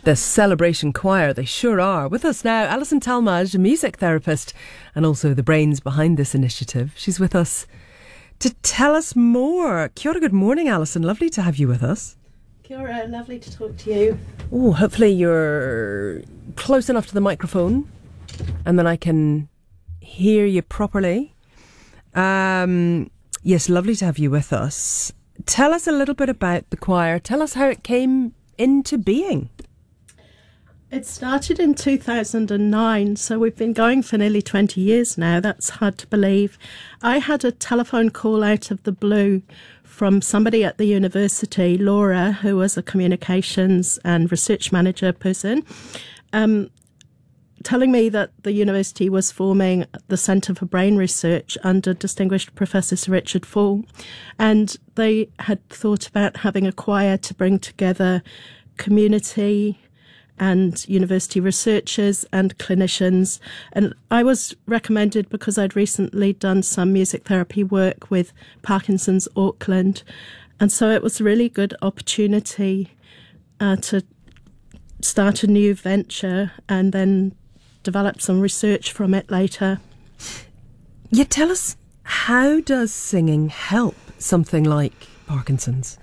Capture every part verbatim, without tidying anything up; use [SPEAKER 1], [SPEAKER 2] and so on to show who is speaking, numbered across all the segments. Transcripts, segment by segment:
[SPEAKER 1] The Celebration Choir, they sure are. With us now, Alison Talmadge, a music therapist and also the brains behind this initiative. She's with us to tell us more. Kia ora, good morning, Alison. Lovely to have you with us.
[SPEAKER 2] Kia ora, lovely to talk to you.
[SPEAKER 1] Oh, hopefully you're close enough to the microphone and then I can hear you properly. Um, yes, lovely to have you with us. Tell us a little bit about the choir. Tell us how it came into being.
[SPEAKER 2] It started in two thousand nine, so we've been going for nearly twenty years now. That's hard to believe. I had a telephone call out of the blue from somebody at the university, Laura, who was a communications and research manager person, um, telling me that the university was forming the Centre for Brain Research under distinguished Professor Sir Richard Fall. And they had thought about having a choir to bring together community and university researchers and clinicians. And I was recommended because I'd recently done some music therapy work with Parkinson's Auckland. And so it was a really good opportunity uh, to start a new venture and then develop some research from it later.
[SPEAKER 1] Yeah, tell us, how does singing help something like Parkinson's?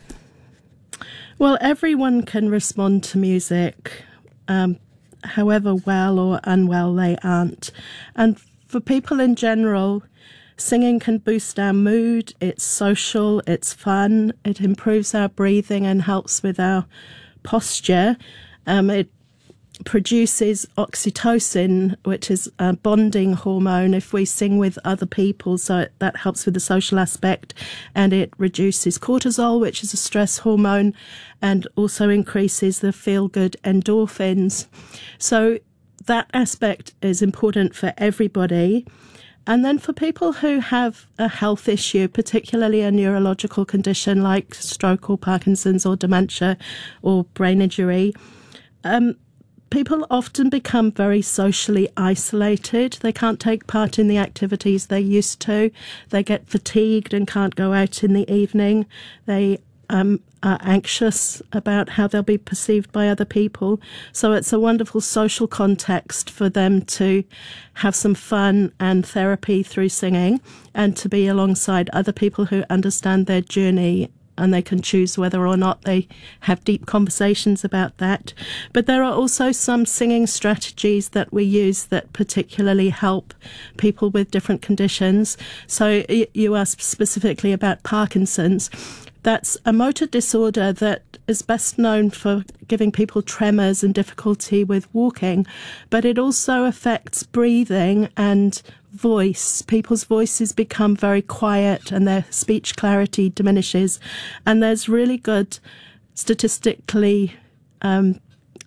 [SPEAKER 2] Well, everyone can respond to music, um, however well or unwell they aren't. And for people in general, singing can boost our mood. It's social, it's fun, it improves our breathing and helps with our posture. Um, it produces oxytocin, which is a bonding hormone if we sing with other people, so it, that helps with the social aspect, and it reduces cortisol, which is a stress hormone, and also increases the feel-good endorphins. So that aspect is important for everybody. And then for people who have a health issue, particularly a neurological condition like stroke or Parkinson's or dementia or brain injury, um, people often become very socially isolated. They can't take part in the activities they used to. They get fatigued and can't go out in the evening. They um, are anxious about how they'll be perceived by other people. So it's a wonderful social context for them to have some fun and therapy through singing and to be alongside other people who understand their journey, and they can choose whether or not they have deep conversations about that. But there are also some singing strategies that we use that particularly help people with different conditions. So you asked specifically about Parkinson's. That's a motor disorder that is best known for giving people tremors and difficulty with walking, but it also affects breathing and voice. People's voices become very quiet and their speech clarity diminishes. And there's really good statistically um,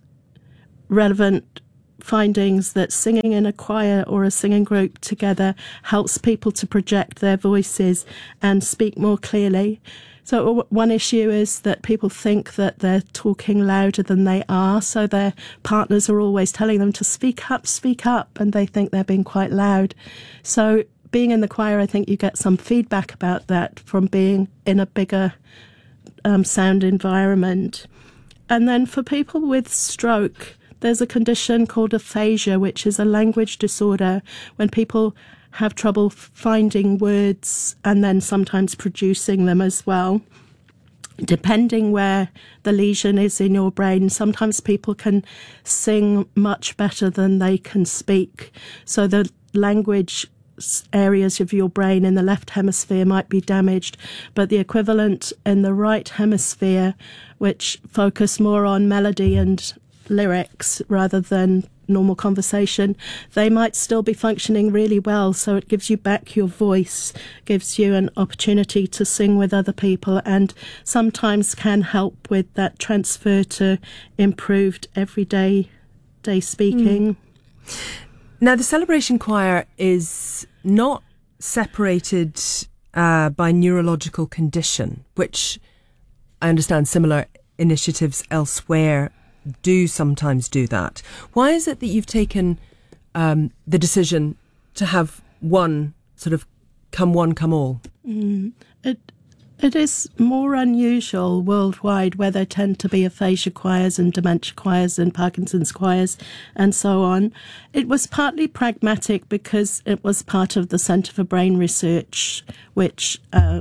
[SPEAKER 2] relevant findings that singing in a choir or a singing group together helps people to project their voices and speak more clearly. So one issue is that people think that they're talking louder than they are, so their partners are always telling them to speak up, speak up, and they think they're being quite loud. So being in the choir, I think you get some feedback about that from being in a bigger um, sound environment. And then for people with stroke, there's a condition called aphasia, which is a language disorder when people have trouble finding words and then sometimes producing them as well. Depending where the lesion is in your brain, sometimes people can sing much better than they can speak. So the language areas of your brain in the left hemisphere might be damaged, but the equivalent in the right hemisphere, which focus more on melody and lyrics rather than normal conversation, they might still be functioning really well. So it gives you back your voice, gives you an opportunity to sing with other people, and sometimes can help with that transfer to improved everyday day speaking.
[SPEAKER 1] Mm. Now, the Celebration Choir is not separated uh, by neurological condition, which I understand similar initiatives elsewhere do sometimes do that. Why is it that you've taken um, the decision to have one sort of come one, come all?
[SPEAKER 2] Mm. It It is more unusual worldwide where there tend to be aphasia choirs and dementia choirs and Parkinson's choirs and so on. It was partly pragmatic because it was part of the Centre for Brain Research, which uh,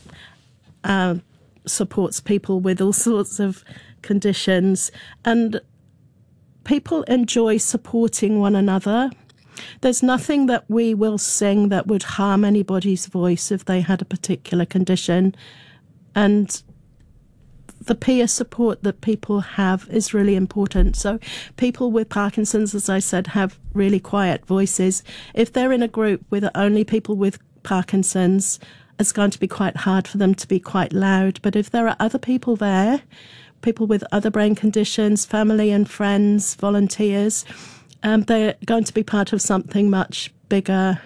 [SPEAKER 2] uh, supports people with all sorts of conditions, and people enjoy supporting one another. There's nothing that we will sing that would harm anybody's voice if they had a particular condition. And the peer support that people have is really important. So people with Parkinson's, as I said, have really quiet voices. If they're in a group with only people with Parkinson's, it's going to be quite hard for them to be quite loud. But if there are other people there, people with other brain conditions, family and friends, volunteers, Um, they're going to be part of something much bigger.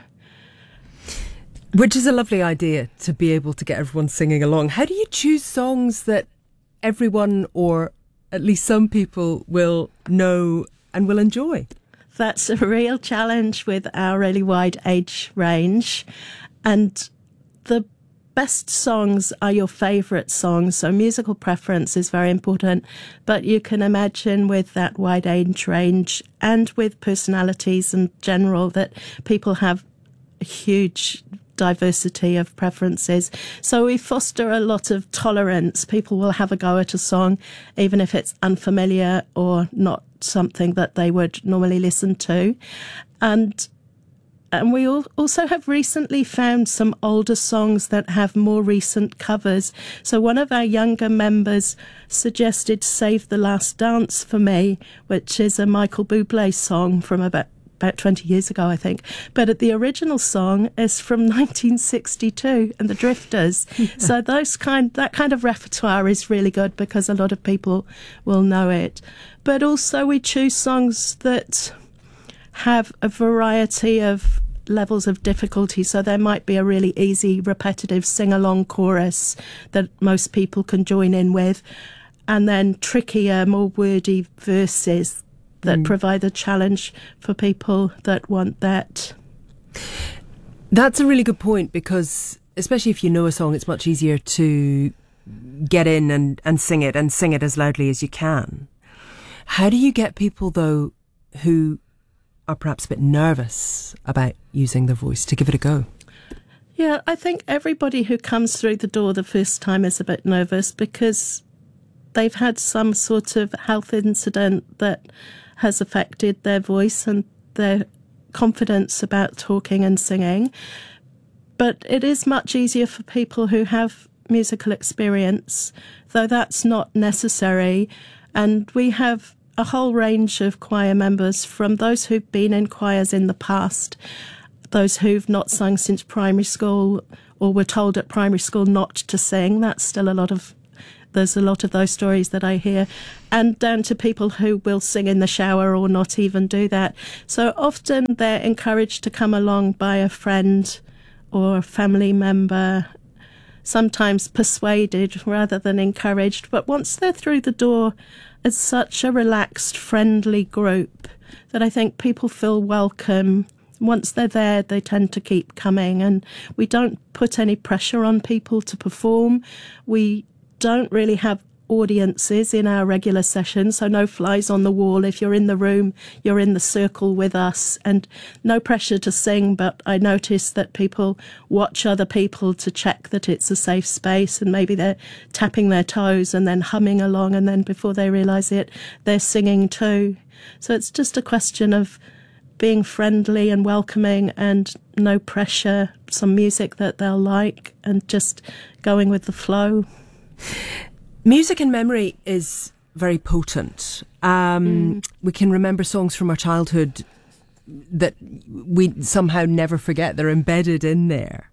[SPEAKER 1] Which is a lovely idea, to be able to get everyone singing along. How do you choose songs that everyone, or at least some people, will know and will enjoy?
[SPEAKER 2] That's a real challenge with our really wide age range. And the best songs are your favourite songs, so musical preference is very important. But you can imagine with that wide age range and with personalities in general that people have a huge diversity of preferences. So we foster a lot of tolerance. People will have a go at a song, even if it's unfamiliar or not something that they would normally listen to. And And we also have recently found some older songs that have more recent covers. So one of our younger members suggested Save the Last Dance for Me, which is a Michael Bublé song from about, about twenty years ago, I think. But the original song is from nineteen sixty-two and the Drifters. So those kind, that kind of repertoire is really good because a lot of people will know it. But also we choose songs that have a variety of levels of difficulty. So there might be a really easy, repetitive sing-along chorus that most people can join in with, and then trickier, more wordy verses that mm. provide a challenge for people that want that.
[SPEAKER 1] That's a really good point, because especially if you know a song, it's much easier to get in and, and sing it and sing it as loudly as you can. How do you get people, though, who are perhaps a bit nervous about using their voice to give it a go?
[SPEAKER 2] Yeah, I think everybody who comes through the door the first time is a bit nervous because they've had some sort of health incident that has affected their voice and their confidence about talking and singing. But it is much easier for people who have musical experience, though that's not necessary. And we have a whole range of choir members, from those who've been in choirs in the past, those who've not sung since primary school or were told at primary school not to sing. That's still a lot of, there's a lot of those stories that I hear, and down to people who will sing in the shower or not even do that. So often they're encouraged to come along by a friend or a family member, sometimes persuaded rather than encouraged. But once they're through the door, it's such a relaxed, friendly group that I think people feel welcome. Once they're there, they tend to keep coming, and we don't put any pressure on people to perform. We don't really have audiences in our regular sessions, so no flies on the wall. If you're in the room, you're in the circle with us, and no pressure to sing. But I notice that people watch other people to check that it's a safe space, and maybe they're tapping their toes and then humming along, and then before they realise it, they're singing too. So it's just a question of being friendly and welcoming and no pressure, some music that they'll like, and just going with the flow.
[SPEAKER 1] Music and memory is very potent. Um, mm. We can remember songs from our childhood that we somehow never forget. They're embedded in there.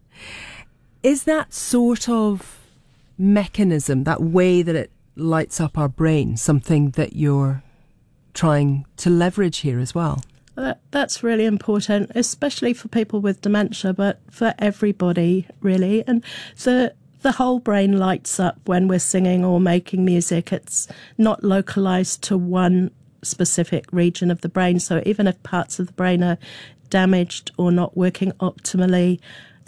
[SPEAKER 1] Is that sort of mechanism, that way that it lights up our brain, something that you're trying to leverage here as well?
[SPEAKER 2] That, that's really important, especially for people with dementia, but for everybody, really. And the The whole brain lights up when we're singing or making music. It's not localized to one specific region of the brain. So even if parts of the brain are damaged or not working optimally,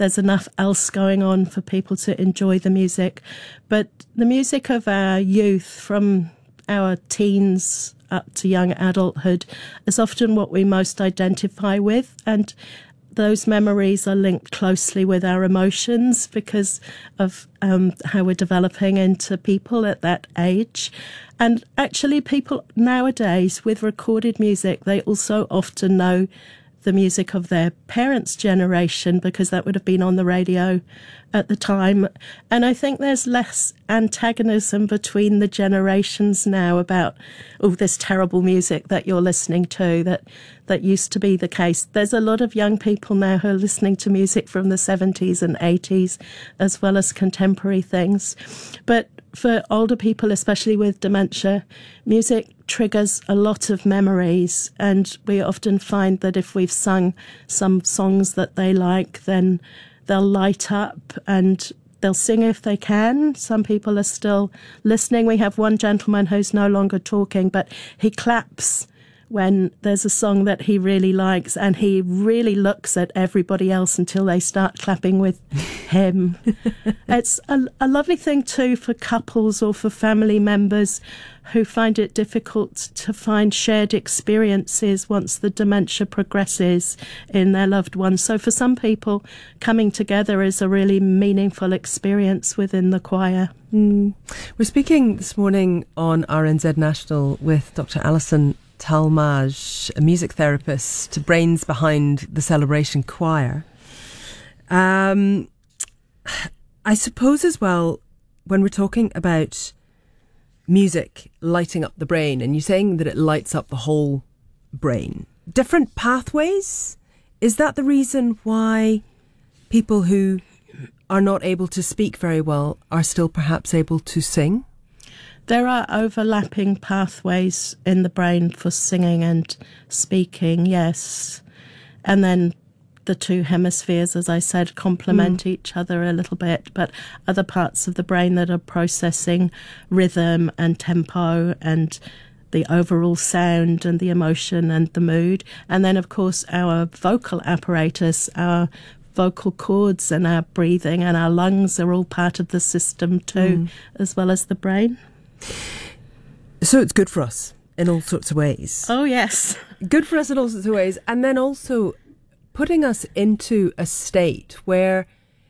[SPEAKER 2] there's enough else going on for people to enjoy the music. But the music of our youth, from our teens up to young adulthood, is often what we most identify with, and those memories are linked closely with our emotions because of um, how we're developing into people at that age. And actually, people nowadays with recorded music, they also often know the music of their parents' generation because that would have been on the radio at the time. And I think there's less antagonism between the generations now about, oh, this terrible music that you're listening to, that that used to be the case. There's a lot of young people now who are listening to music from the seventies and eighties as well as contemporary things. But for older people, especially with dementia, music triggers a lot of memories, and we often find that if we've sung some songs that they like, then they'll light up and they'll sing if they can. Some people are still listening. We have one gentleman who's no longer talking, but he claps when there's a song that he really likes, and he really looks at everybody else until they start clapping with him. It's a, a lovely thing too for couples or for family members who find it difficult to find shared experiences once the dementia progresses in their loved ones. So for some people, coming together is a really meaningful experience within the choir.
[SPEAKER 1] Mm. We're speaking this morning on R N Z National with Doctor Alison Talmage, a music therapist, brains behind the Celebration Choir. Um, I suppose as well, when we're talking about music lighting up the brain, and you're saying that it lights up the whole brain, different pathways, is that the reason why people who are not able to speak very well are still perhaps able to sing?
[SPEAKER 2] There are overlapping pathways in the brain for singing and speaking, yes. And then the two hemispheres, as I said, complement mm. each other a little bit, but other parts of the brain that are processing rhythm and tempo and the overall sound and the emotion and the mood. And then, of course, our vocal apparatus, our vocal cords and our breathing and our lungs are all part of the system too, mm. as well as the brain.
[SPEAKER 1] So it's good for us in all sorts of ways.
[SPEAKER 2] Oh, yes.
[SPEAKER 1] Good for us in all sorts of ways. And then also putting us into a state where,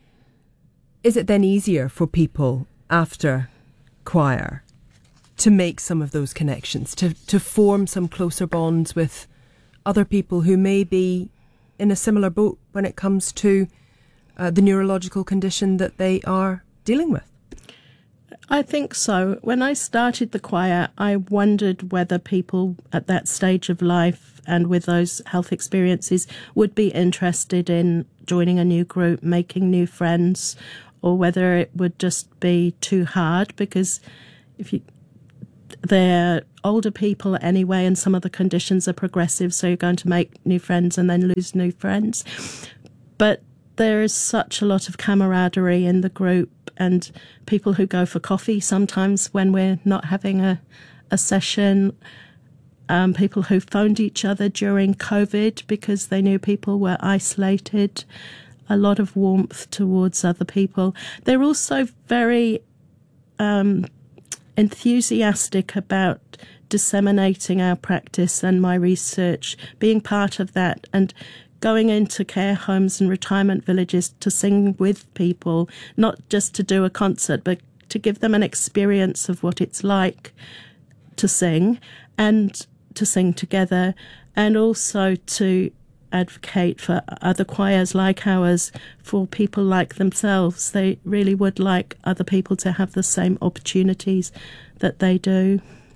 [SPEAKER 1] is it then easier for people after choir to make some of those connections, to, to form some closer bonds with other people who may be in a similar boat when it comes to uh, the neurological condition that they are dealing with?
[SPEAKER 2] I think so. When I started the choir, I wondered whether people at that stage of life and with those health experiences would be interested in joining a new group, making new friends, or whether it would just be too hard, because if you they're older people anyway, and some of the conditions are progressive, so you're going to make new friends and then lose new friends. But there is such a lot of camaraderie in the group, and people who go for coffee sometimes when we're not having a, a session, um, people who phoned each other during COVID because they knew people were isolated, a lot of warmth towards other people. They're also very um, enthusiastic about disseminating our practice and my research, being part of that, and going into care homes and retirement villages to sing with people, not just to do a concert, but to give them an experience of what it's like to sing and to sing together, and also to advocate for other choirs like ours, for people like themselves. They really would like other people to have the same opportunities that they do.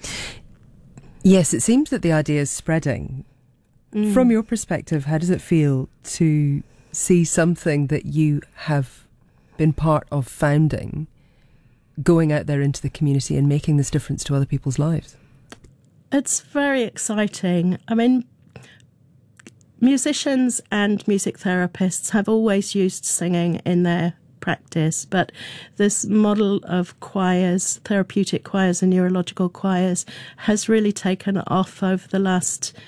[SPEAKER 1] Yes, it seems that the idea is spreading. Mm. From your perspective, how does it feel to see something that you have been part of founding going out there into the community and making this difference to other people's lives?
[SPEAKER 2] It's very exciting. I mean, musicians and music therapists have always used singing in their practice, but this model of choirs, therapeutic choirs and neurological choirs, has really taken off over the last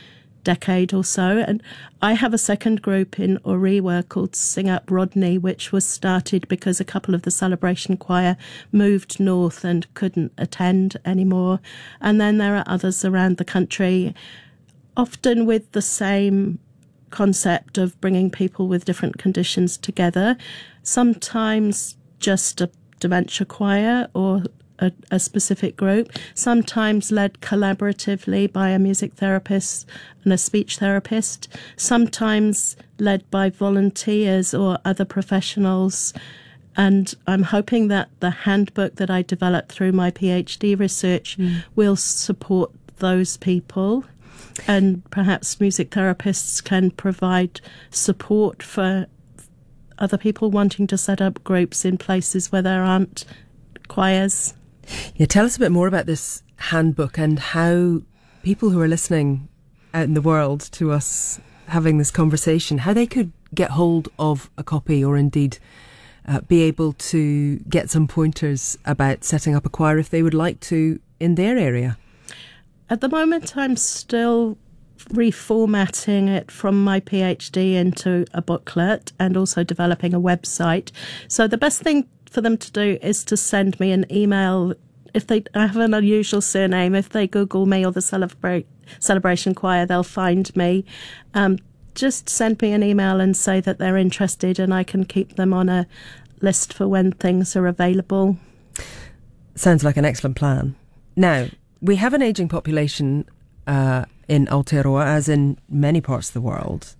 [SPEAKER 2] decade or so. And I have a second group in Orewa called Sing Up Rodney, which was started because a couple of the celebration choir moved north and couldn't attend anymore. And then there are others around the country, often with the same concept of bringing people with different conditions together, sometimes just a dementia choir or A, a specific group, sometimes led collaboratively by a music therapist and a speech therapist, sometimes led by volunteers or other professionals. And I'm hoping that the handbook that I developed through my PhD research mm. will support those people. And perhaps music therapists can provide support for other people wanting to set up groups in places where there aren't choirs.
[SPEAKER 1] Yeah, tell us a bit more about this handbook and how people who are listening out in the world to us having this conversation, how they could get hold of a copy or indeed uh, be able to get some pointers about setting up a choir if they would like to in their area.
[SPEAKER 2] At the moment, I'm still reformatting it from my PhD into a booklet and also developing a website. So the best thing for them to do is to send me an email. If they I have an unusual surname, if they Google me or the Celebrate Celebration Choir, they'll find me. Um, just send me an email and say that they're interested, and I can keep them on a list for when things are available.
[SPEAKER 1] Sounds like an excellent plan. Now, we have an ageing population uh, in Aotearoa, as in many parts of the world.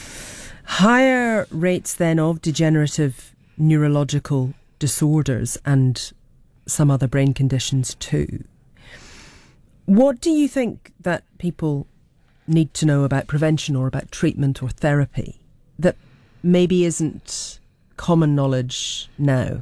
[SPEAKER 1] Higher rates then of degenerative neurological disorders and some other brain conditions too. What do you think that people need to know about prevention or about treatment or therapy that maybe isn't common knowledge now?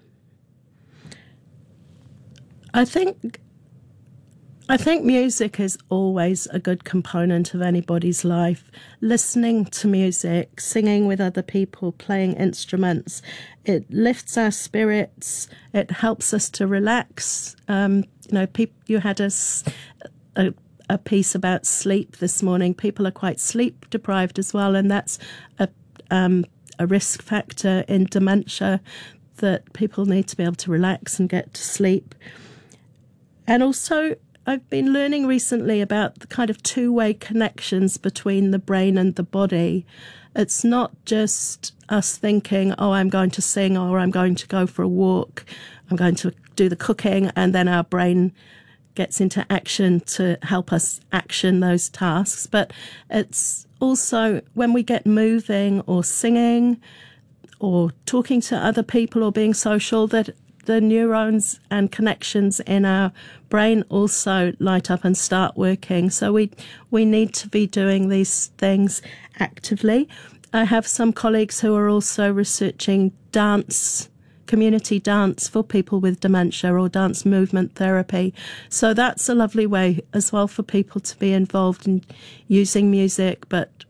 [SPEAKER 2] I think I think music is always a good component of anybody's life. Listening to music, singing with other people, playing instruments, it lifts our spirits. It helps us to relax. Um, you know, pe- you had a, a, a piece about sleep this morning. People are quite sleep deprived as well, and that's a, um, a risk factor in dementia, that people need to be able to relax and get to sleep. And also, I've been learning recently about the kind of two-way connections between the brain and the body. It's not just us thinking, oh, I'm going to sing or I'm going to go for a walk, I'm going to do the cooking, and then our brain gets into action to help us action those tasks. But it's also when we get moving or singing or talking to other people or being social, that the neurons and connections in our brain also light up and start working. So we we need to be doing these things actively. I have some colleagues who are also researching dance, community dance for people with dementia, or dance movement therapy. So that's a lovely way as well for people to be involved in using music, but